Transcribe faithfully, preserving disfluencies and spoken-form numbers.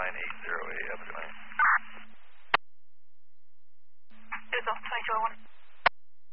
nine eight zero eight. Have a good night. It's off twenty-four one.